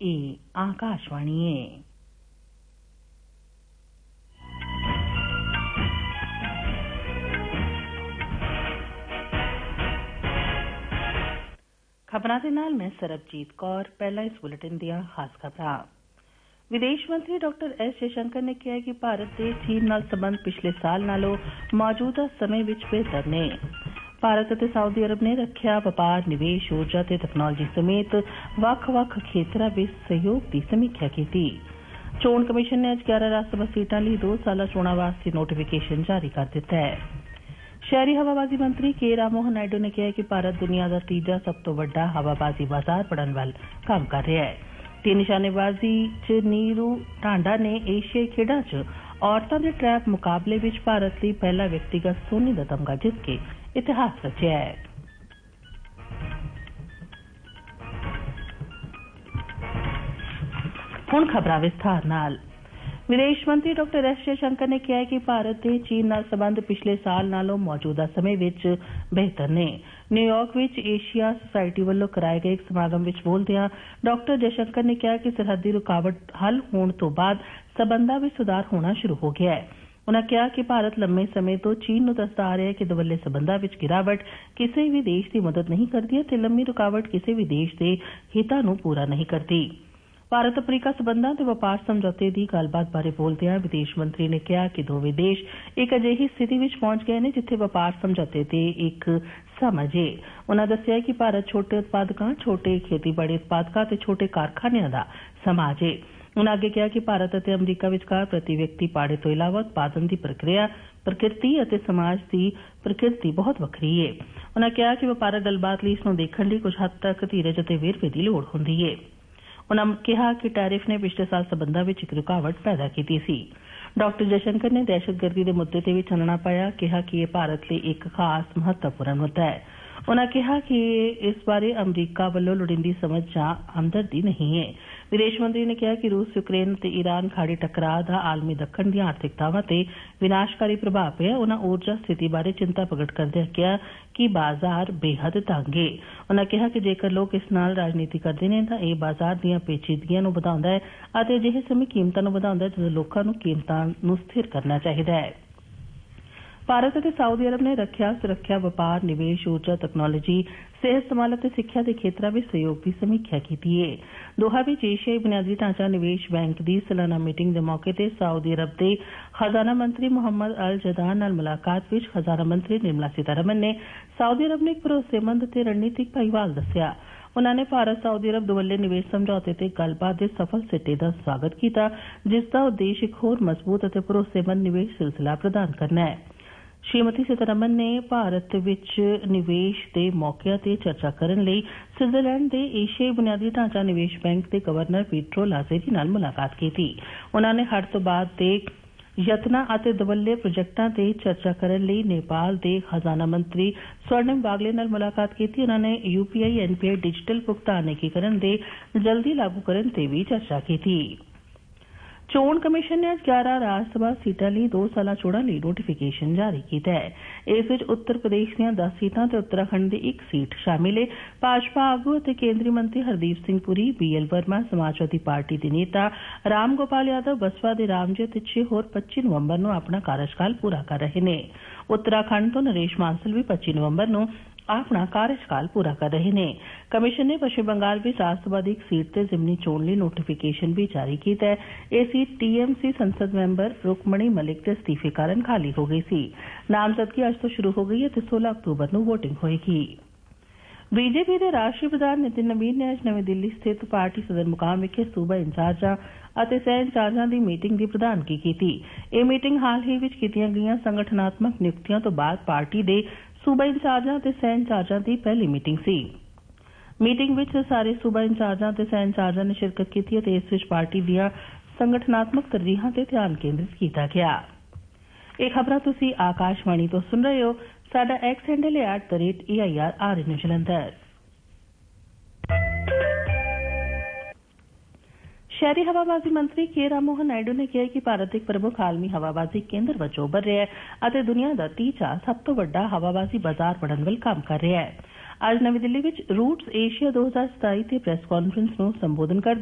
ਇਹ आकाशवाणी है। खबरां दे नाल मैं सरबजीत कौर। पहला इस बुलेटिन दियां खास खबरां। विदेश मंत्री डॉक्टर एस जयशंकर ने कहा कि भारत के चीन नाल संबंध पिछले साल नालों मौजूदा समय विच बेहतर ने। भारत और सऊदी अरब ने रखिया, व्यापार, निवेश, ऊर्जा ते तकनोलॉजी समेत वख-वख खेतरां विच सहयोग की समीक्षा की। चोण कमीशन ने अज 11 राज सभा सीटां लई 2 साला चोणां वास्ते नोटिफिकेशन जारी कर दिता है। शहरी हवाबाजी मंत्री के राममोहन नायडू ने कहा कि भारत दुनिया का तीजा सब तो वड्डा हवाबाजी बाजार बनने वाल काम कर रहा है। ते निशानेबाजी च नीरू टांडा ने एशियाई खेडां च औरतां दे ट्रैप मुकाबले विच भारत लई पहला व्यक्तिगत सोने दा तमगा जित के इतिहास रचिया है। हुण खबरां विस्तार नाल। विदेश मंत्री डॉक्टर एस जयशंकर ने कहा कि भारत के चीन नाल संबंध पिछले साल नालों मौजूदा समय विच बेहतर ने। न्यूयॉर्क विच एशिया सोसायटी वालों कराए गए एक समागम विच बोलदियां डॉक्टर जयशंकर ने कहा कि सरहदी रुकावट हल होने तो बाद संबंधां विच सुधार होना शुरू हो गया है। उन्होंने कहा कि भारत लंबे समय तो चीन नूं दसदा आ रहा है कि दोवल्ले संबंधां विच गिरावट किसी भी देश की मदद नहीं करती ते लंबी रुकावट किसी भी देश के हितां नूं पूरा नहीं करती। भारत अफ्रीका संबंधां ते व्यापार समझौते की गलबात बारे बोलदियां विदेश मंत्री ने कहा कि दोवें देश एक अजिही स्थिति विच पहुंच गए हैं जिथे व्यापार समझौते ते एक समझ है। उन्होंने दस्सिया कि भारत छोटे उत्पादकों, छोटे खेतीबाड़ी उत्पादकों ते छोटे कारखानियां दा समाज है। उन्होंने आगे कहा कि भारत और अमरीका विचकार प्रति व्यक्ति पाड़े तो इलावा उत्पादन की प्रक्रिया, प्रकृति और समाज की प्रकृति बहुत वखरी है। उन्होंने कहा कि व्यापारक गलबात लई इसनूं देखण लई कुछ हद तक धीरज और वेरवे की लोड़ हुंदी है। उन्होंने कहा कि टैरिफ ने पिछले साल संबंधां विच एक रुकावट पैदा की सी। डॉक्टर जयशंकर ने दहशतगर्दी के मुद्दे ते भी चानना पाया, कहा कि यह भारत लिए एक खास महत्वपूर्ण मुद्दा है। उन्होंने कहा कि इस बारे अमरीका वालों लोड़ींदी समझ जां हमदर्दी नहीं है। विदेश मंत्री ने कहा कि रूस, यूक्रेन ते ईरान खाड़ी टकराव दा आलमी दक्खण दी आर्थिकतावां ते विनाशकारी प्रभाव पिया। उन्होंने ऊर्जा स्थिति बारे चिंता प्रगट करदे कहा कि बाजार बेहद तंग है। उन्होंने कहा कि जेकर लोग इस नाल राजनीति करते हैं तो यह बाजार दीयां पेचीदगियां नूं वधाउंदा है अते अजिहे समय कीमतां नूं वधाउंदा है जदों लोकां नूं कीमतां नूं स्थिर करना चाहिदा है। भारत और सऊदी अरब ने रखिया, सुरक्षा, व्यापार, निवेश, ऊर्जा, तकनोलॉजी, सेहत संभाल और सिक्ख्या के खेत्रों में सहयोग की समीक्षा की है। दोहा में एशियाई बुनियादी ढांचा निवेश बैंक की सालाना मीटिंग के मौके पर सऊदी अरब के खजाना मंत्री मुहम्मद अल जदान नाल मुलाकात विच खजाना मंत्री निर्मला सीतारमण ने सऊदी अरब ने एक भरोसेमंद ते रणनीतिक भाईवाल दस्सिया। उन्होंने भारत सऊदी अरब दोवल्ले निवेश समझौते ते गलबात के सफल सिट्टे का स्वागत किया, जिसका उद्देश्य एक होर मजबूत और भरोसेमंद निवेश सिलसिला प्रदान करना है। श्रीमती सीतारमण ने भारत विच निवेश के मौकों पर चर्चा करने लई स्विट्जरलैंड के एशियाई बुनियादी ढांचा निवेश बैंक के गवर्नर पीट्रो लाज़ेरी नाल मुलाकात की। उन्होंने हड़ तो बाद के यत्नां अते दोवल्ले प्रोजेक्टां ते चर्चा करने लई नेपाल के खजाना मंत्री स्वर्णिम बागले नाल मुलाकात की। उन्होंने यूपीआई एनपीआई डिजिटल भुगतान एकीकरण के जल्दी लागू करने ते भी चर्चा की। चोण कमीशन ने अज 11 राज सभा सीटां लई 2 साला चोणां लई नोटिफिकेशन जारी कीता है। इस विच उत्तर प्रदेश दीयां 10 सीटां ते उत्तराखंड दी 1 सीट शामिल है। भाजपा आगू अते केंद्रीय मंत्री हरदीप सिंह पुरी, बीएल वर्मा, समाजवादी पार्टी दे नेता राम गोपाल यादव, बसपा दे रामजीत 6 होर 25 नवंबर नूं अपना कार्यकाल पूरा कर रहे हैं। उत्तराखंड तो नरेश मानसल भी 25 नवंबर नूं अपना कार्यकाल पूरा कर रहे हैं। कमीशन ने पश्चिम बंगाल में राज्यसभा की एक सीट से जिमनी चोण लई नोटिफिकेशन भी जारी किया है। यह सीट टीएमसी संसद मैंबर रुकमणी मलिक के इस्तीफे कारण खाली हो गई सी। नामजदगी अज तो शुरू हो गई है तो 16 अक्तूबर को वोटिंग होगी। बीजेपी के राष्ट्रीय प्रधान नितिन नवीन ने अज नवी दिल्ली स्थित पार्टी सदर मुकाम विखे सूबा इंचार्जां ਅਤੇ ਸਹਿ ਇੰਚਾਰਜਾਂ ਦੀ ਮੀਟਿੰਗ ਦੀ ਪ੍ਰਧਾਨਗੀ ਕੀਤੀ। ਇਹ ਮੀਟਿੰਗ ਹਾਲ ਹੀ ਵਿੱਚ ਕੀਤੀਆਂ ਗਈਆਂ ਸੰਗਠਨਾਤਮਕ ਨਿਯੁਕਤੀਆਂ ਤੋਂ ਬਾਅਦ ਪਾਰਟੀ ਦੇ सूबा इंचार्जां ते सह इंचार्जां की पहली मीटिंग सी। मीटिंग विच सारे सूबा इंचार्जां ते सह इंचार्जां ने शिरकत की ते इस विच पार्टी दीयां संगठनात्मक तरजीहां ते ध्यान केंद्रित किया गया। ये खबरां तुसीं आकाशवाणी तो सुन रहे हो। साडा एक्स हैंडल है @AIR जलंधर। शहरी हवाबाजी मंत्री के राममोहन नायडू ने कहा कि भारत एक प्रमुख आलमी हवाबाजी केंद्र वजों उभर रहा है और दुनिया का तीजा सब तो वड्डा हवाबाजी बाजार बनने वाल काम कर रहा है। आज नवी दिल्ली में रूट्स एशिया 2027 के प्रेस कॉन्फ्रेंस को संबोधन कर